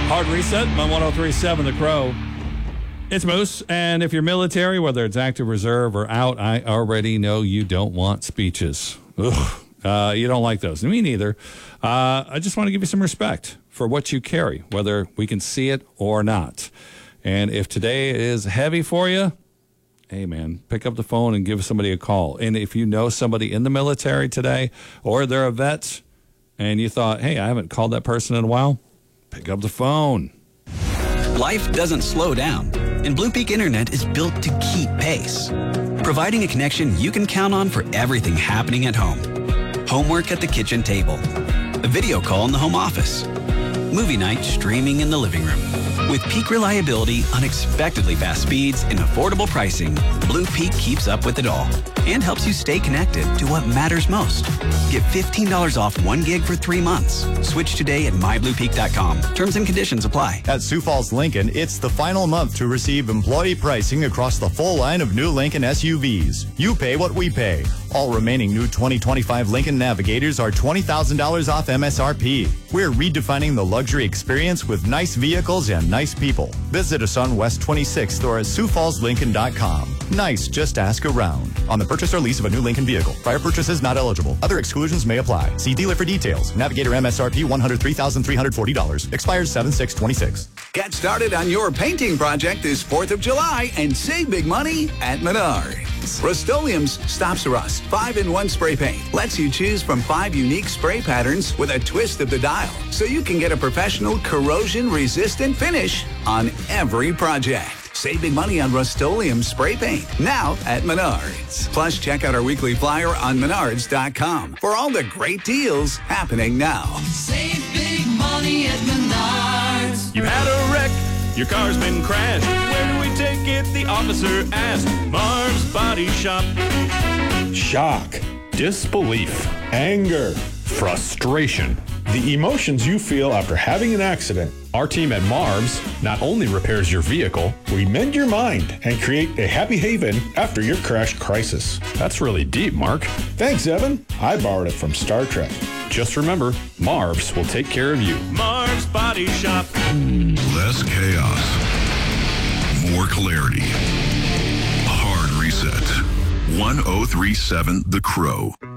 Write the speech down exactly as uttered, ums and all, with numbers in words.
Hard Reset on one oh three point seven The Crow. It's Moose, and if you're military, whether it's active reserve or out, I already know you don't want speeches. Ugh. Uh, you don't like those. Me neither. Uh, I just want to give you some respect for what you carry, whether we can see it or not. And if today is heavy for you, hey, man, pick up the phone and give somebody a call. And if you know somebody in the military today or they're a vet and you thought, hey, I haven't called that person in a while, pick up the phone. Life doesn't slow down, and Blue Peak Internet is built to keep pace, providing a connection you can count on for everything happening at home. Homework at the kitchen table, a video call in the home office, movie night streaming in the living room. With peak reliability, unexpectedly fast speeds, and affordable pricing, Blue Peak keeps up with it all and helps you stay connected to what matters most. Get fifteen dollars off one gig for three months. Switch today at my blue peak dot com. Terms and conditions apply. At Sioux Falls Lincoln, it's the final month to receive employee pricing across the full line of new Lincoln S U Vs. You pay what we pay. All remaining new twenty twenty-five Lincoln Navigators are twenty thousand dollars off M S R P. We're redefining the luxury experience with nice vehicles and nice people. Visit us on West twenty-sixth or at sioux falls lincoln dot com. Nice, just ask around. On the purchase or lease of a new Lincoln vehicle. Prior purchases not eligible. Other exclusions may apply. See dealer for details. Navigator M S R P one hundred three thousand three hundred forty dollars. Expires seven six twenty-six. Get started on your painting project this fourth of July and save big money at Menards. Rust-Oleum's Stops Rust five in one spray paint lets you choose from five unique spray patterns with a twist of the dial, so you can get a professional corrosion-resistant finish on every project. Save big money on Rust-Oleum spray paint now at Menards. Plus, check out our weekly flyer on menards dot com for all the great deals happening now. Save big money at Menards. You had a wreck, your car's been crashed. Where do we take it? The officer asked. Marv's Body Shop. Shock, disbelief, anger, frustration. The emotions you feel after having an accident. Our team at Marv's not only repairs your vehicle, we mend your mind and create a happy haven after your crash crisis. That's really deep, Mark. Thanks, Evan. I borrowed it from Star Trek. Just remember, Marv's will take care of you. Marv's Body Shop. Less chaos. More clarity. Hard Reset. one oh three point seven The Crow.